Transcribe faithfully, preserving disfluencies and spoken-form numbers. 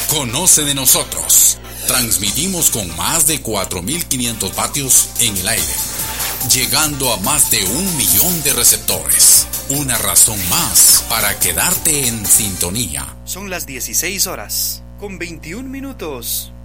Conoce de nosotros. Transmitimos con más de cuatro mil quinientos vatios en el aire, llegando a más de un millón de receptores. Una razón más para quedarte en sintonía. Son las dieciséis horas, con veintiún minutos.